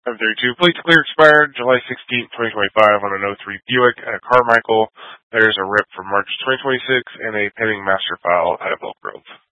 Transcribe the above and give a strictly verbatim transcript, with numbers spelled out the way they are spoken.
seven thirty-two. Plate to clear expired July sixteenth, twenty twenty-five on an oh three Buick and a Carmichael. There's a R I P from March twenty twenty-six and a pending master file at Elk Grove.